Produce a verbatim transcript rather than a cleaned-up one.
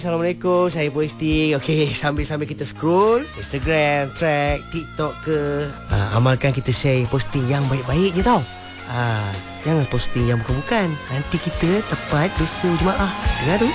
Assalamualaikum, saya posting. Okey, sambil-sambil kita scroll Instagram, track, TikTok ke, ha, amalkan kita share posting yang baik-baik je tau. ha, Jangan posting yang bukan-bukan, nanti kita dapat dosa jemaah. Dengar tu.